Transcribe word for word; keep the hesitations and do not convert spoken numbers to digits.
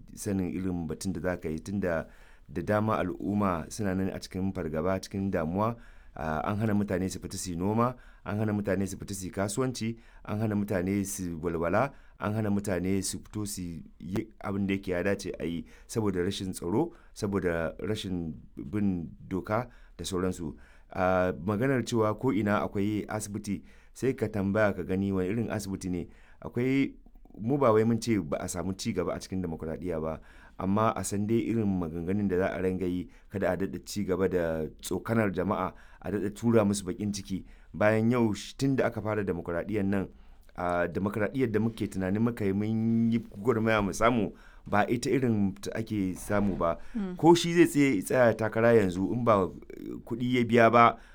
sanin irin batun da za ka yi, tunda da dama al'umma suna nan a cikin fargaba, cikin damuwa. Uh, an hana mutane su fita su noma, an hana mutane su fita su kasuwanci, an hana mutane su walwala, an hana mutane su fito su yi abin da yake ya dace a yi saboda rashin tsaro, saboda rashin bin doka da sauransu. Uh, maganar cewa ko ina akwai asibiti, sai ka tambaya ka gani wani irin asibiti ne akwai. Mu ba wai mun ce ba a samu ci gaba a cikin demokuraɗiyya ba, amma a san dai irin maganganun da za a ranga yi, kada a daɗa ci gaba da tsokanar jama'a, a daɗa tura musu baƙin ciki. Bayan yau tun da aka fara demokuraɗiyyar nan, a demokuraɗiyyar da muke tunanin muka yi mun yi gwagwarmaya mu samu, ba ita irin ake samu ba. Mm. Ko shi zai tsaya takara yanzu in ba kuɗi ya biya ba